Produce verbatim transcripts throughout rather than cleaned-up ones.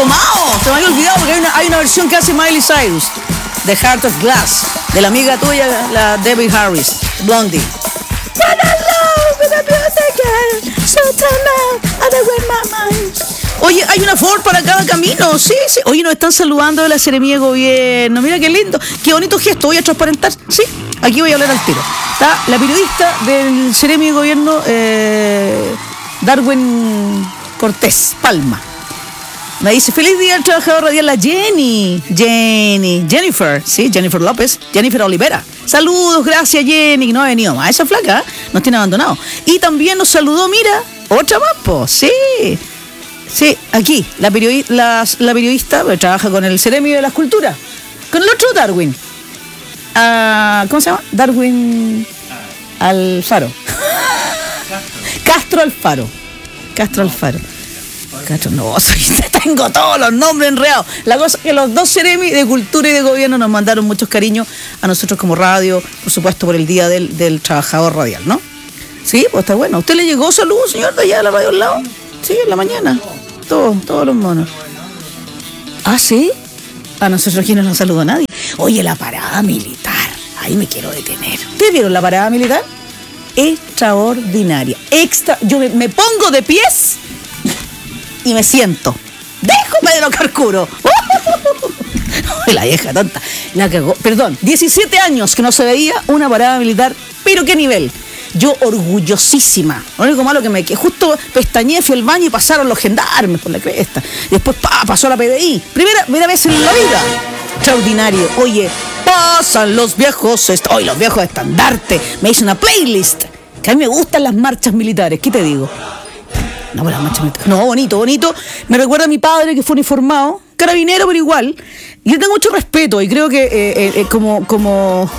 tomado. Se me había olvidado porque hay una, hay una versión que hace Miley Cyrus. The Heart of Glass. De la amiga tuya, la Debbie Harris. Blondie. Oye, hay una Ford para cada camino. Sí, sí. Oye, nos están saludando de la Seremía de Gobierno. Mira qué lindo. Qué bonito gesto. Voy a transparentar. Sí, aquí voy a hablar al tiro. Está la periodista del Seremía de Gobierno, eh, Darwin Cortés Palma. Me dice, feliz día al trabajador radial, la Jenny. Jenny. Jennifer, sí, Jennifer López. Jennifer Olivera. Saludos, gracias Jenny, que no ha venido más. Esa flaca, ¿eh? Nos tiene abandonado. Y también nos saludó, mira, otra más, po. Sí. Sí, aquí, la, periodi- la, la periodista pues, trabaja con el Ceremio de las Culturas. Con el otro Darwin. Uh, ¿Cómo se llama? Darwin Alfaro. Castro Alfaro. Castro Alfaro. Castro, no, tengo todos los nombres enredados. La cosa es que los dos Ceremi de Cultura y de Gobierno nos mandaron muchos cariños a nosotros como radio, por supuesto por el Día del, del Trabajador Radial, ¿no? Sí, pues está bueno. ¿Usted le llegó salud, señor, de allá de la radio al lado? Sí, en la mañana. Todos, todos los monos. ¿Ah, sí? A nosotros aquí no nos saludó nadie. Oye, la parada militar. Ahí me quiero detener. ¿Ustedes vieron la parada militar? Extraordinaria. Extra. Yo me, me pongo de pies y me siento. ¡Déjame de lo carcuro! La vieja tonta. La cagó. Perdón, diecisiete años que no se veía una parada militar. ¿Pero qué nivel? Yo orgullosísima. Lo único malo que me que justo pestañeé, fui al baño y pasaron los gendarmes por la cresta. Después pa, pasó la P D I. Primera, primera vez en la vida. Extraordinario. Oye, pasan los viejos. Est- Hoy los viejos estandartes. Me hice una playlist. Que a mí me gustan las marchas militares. ¿Qué te digo? No, las marchas militares. No, bonito, bonito. Me recuerda a mi padre que fue uniformado. Carabinero, pero igual. Y yo tengo mucho respeto. Y creo que eh, eh, como... como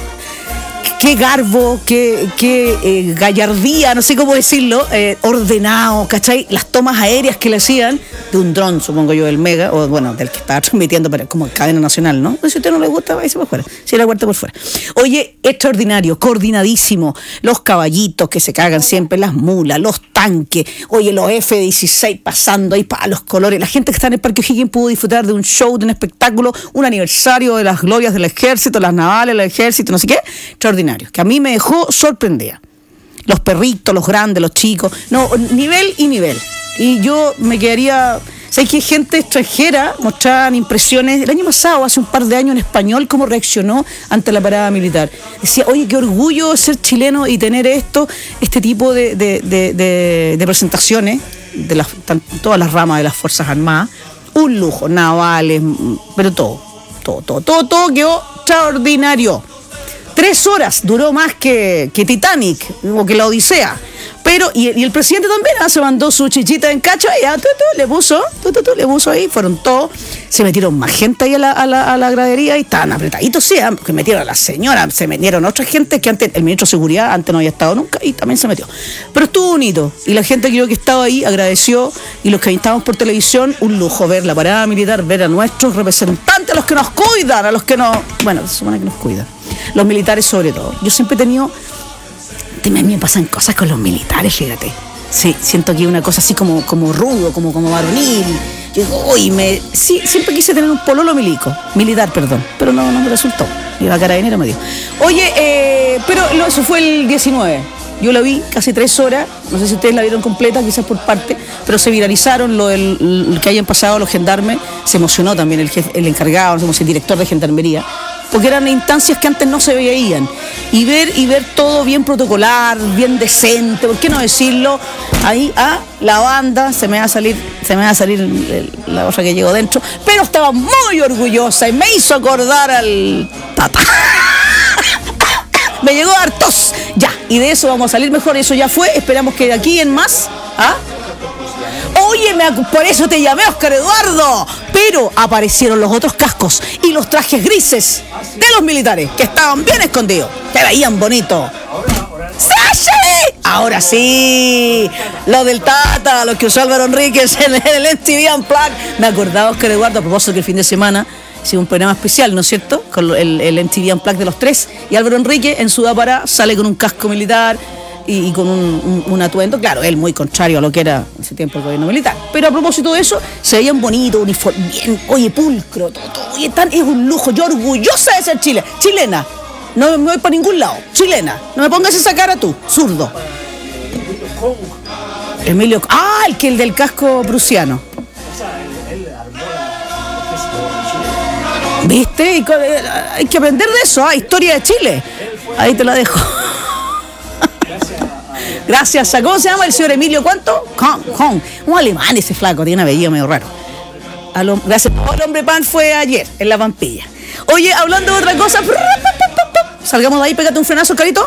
qué garbo, qué, qué eh, gallardía, no sé cómo decirlo, eh, ordenado, ¿cachai? Las tomas aéreas que le hacían de un dron, supongo yo, del Mega, o bueno, del que estaba transmitiendo pero como cadena nacional, ¿no? Si a usted no le gusta, váyase por fuera, si la cuarta por fuera. Oye, extraordinario, coordinadísimo, los caballitos que se cagan siempre, las mulas, los tanques, oye, los F dieciséis pasando ahí para los colores, la gente que está en el Parque O'Higgins pudo disfrutar de un show, de un espectáculo, un aniversario de las glorias del ejército, las navales, el ejército, no sé qué, extraordinario. Que a mí me dejó sorprendida. Los perritos, los grandes, los chicos, no, nivel y nivel. Y yo me quedaría, sé que gente extranjera mostraban impresiones, el año pasado, hace un par de años en español, cómo reaccionó ante la parada militar. Decía, oye, qué orgullo ser chileno y tener esto, este tipo de, de, de, de, de presentaciones de las, todas las ramas de las Fuerzas Armadas, un lujo, navales, pero todo, todo, todo, todo, todo quedó extraordinario. Tres horas duró más que, que Titanic o que la Odisea. Pero, y, y el presidente también ¿eh? se mandó su chichita en cacho y ya, tú, tú, le puso, tú, tú, tú, le puso ahí, fueron todos, se metieron más gente ahí a la, a la, a la gradería y estaban apretaditos, sí, ¿eh? Porque metieron a la señora, se metieron otra gente que antes, el ministro de Seguridad antes no había estado nunca y también se metió. Pero estuvo bonito y la gente creo que estaba ahí, agradeció y los que estábamos por televisión, un lujo ver la parada militar, ver a nuestros representantes, a los que nos cuidan, a los que nos, bueno, se supone que nos cuidan. Los militares sobre todo. Yo siempre he tenido... A mí me pasan cosas con los militares, fíjate. Sí, siento que hay una cosa así como, como rudo, como, como varonil. Yo digo, uy, me... Sí, siempre quise tener un pololo milico. Militar, perdón. Pero no, no me resultó. Y la carabinera me dio. Oye, eh, pero lo, eso fue el diecinueve. Yo la vi casi tres horas. No sé si ustedes la vieron completa, quizás por parte. Pero se viralizaron lo del, el que hayan pasado los gendarmes. Se emocionó también el, jefe, el encargado, no sé, el director de gendarmería. Porque eran instancias que antes no se veían. Y ver y ver todo bien protocolar, bien decente, ¿por qué no decirlo? Ahí, ah, la banda, se me va a salir, se me va a salir el, la cosa que llegó dentro, pero estaba muy orgullosa y me hizo acordar al Tata. Me llegó hartos. Ya, y de eso vamos a salir mejor, eso ya fue, esperamos que de aquí en más, ¿ah? Oye, me, por eso te llamé, Oscar Eduardo. Pero aparecieron los otros cascos y los trajes grises de los militares, que estaban bien escondidos, que veían bonito. ¡Sáchale! Ahora sí, los del Tata, los que usó Álvaro Enríquez en el M T V Unplugged. Me acordaba, Oscar Eduardo, a propósito que el fin de semana hicimos un programa especial, ¿no es cierto? Con el, el M T V Unplugged de los tres. Y Álvaro Enríquez en su Dapará sale con un casco militar. y, y con un, un, un atuendo, claro, él muy contrario a lo que era en ese tiempo el gobierno militar. Pero a propósito de eso, se veían bonitos, uniforme, bien, oye, pulcro, todo, todo, oye, tan, es un lujo, yo orgullosa de ser chile, chilena. No me voy para ningún lado, chilena. No me pongas esa cara tú, zurdo. Emilio, ah, el que el del casco prusiano. ¿Viste? Y, hay que aprender de eso, ah, historia de Chile. Ahí te la dejo. Gracias a, ¿cómo se llama el señor Emilio? ¿Cuánto? Con, con. Un alemán ese flaco, tiene un apellido medio raro. Al, gracias. El hombre pan fue ayer, en la Pampilla. Oye, hablando de otra cosa, salgamos de ahí, pégate un frenazo, carito.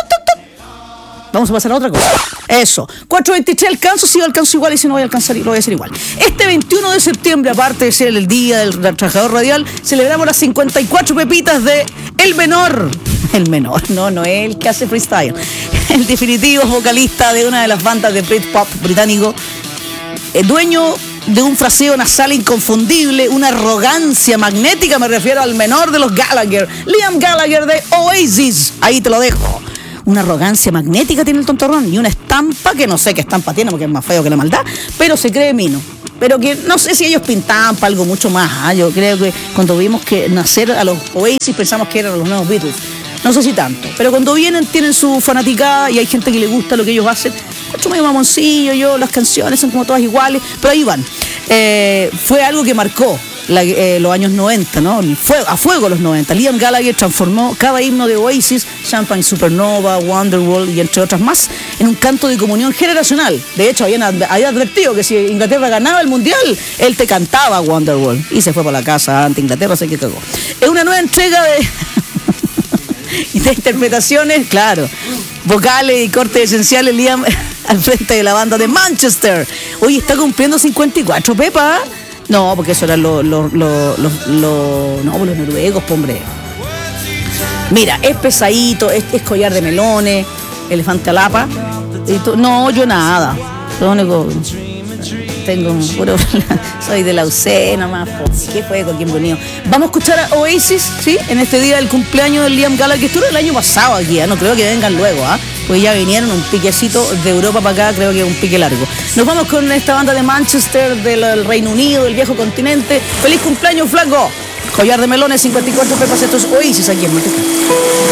Vamos a pasar a otra cosa. Eso. cuatro veintitrés alcanzo, si alcanzo igual y si no voy a alcanzar, lo voy a hacer igual. Este veintiuno de septiembre, aparte de ser el día del, del trabajador radial, celebramos las cincuenta y cuatro pepitas de El Menor. El Menor, no, no es el que hace freestyle. El definitivo vocalista de una de las bandas de Britpop británico, el dueño de un fraseo nasal inconfundible, una arrogancia magnética, me refiero al menor de los Gallagher, Liam Gallagher de Oasis. Ahí te lo dejo. Una arrogancia magnética tiene el tontorrón y una estampa que no sé qué estampa tiene porque es más feo que la maldad, pero se cree mino. Pero que no sé si ellos pintaban para algo mucho más. ¿eh? Yo creo que cuando vimos que nacer a los Oasis pensamos que eran los nuevos Beatles. No sé si tanto, pero cuando vienen tienen su fanaticada y hay gente que le gusta lo que ellos hacen. Mucho medio mamoncillo, yo, las canciones son como todas iguales, pero ahí van. Eh, fue algo que marcó la, eh, los años noventa, ¿no? Fue a fuego los noventa. Liam Gallagher transformó cada himno de Oasis, Champagne Supernova, Wonderwall y entre otras más, en un canto de comunión generacional. De hecho, habían, había advertido que si Inglaterra ganaba el Mundial, él te cantaba Wonderwall. Y se fue para la casa ante Inglaterra, sé que cagó. Es una nueva entrega de... y de interpretaciones, claro, vocales y cortes esenciales, Liam al frente de la banda de Manchester. Oye, está cumpliendo cincuenta y cuatro, Pepa. No, porque eso eran los lo, lo, lo, lo, no, los noruegos, hombre. Mira, es pesadito, es, es collar de melones, elefante a lapa. No, yo nada. Lo único... Tengo puro, soy de la U C nomás, qué juego, qué bonito. Vamos a escuchar a Oasis, ¿sí? En este día del cumpleaños de Liam Gallagher, que estuvo el año pasado aquí, ¿eh? No creo que vengan luego, ¿ah? ¿eh? Pues ya vinieron un piquecito de Europa para acá, creo que es un pique largo. Nos vamos con esta banda de Manchester, del Reino Unido, del viejo continente. ¡Feliz cumpleaños, flaco! Collar de melones, cincuenta y cuatro pepas, estos Oasis aquí en Montecarlo.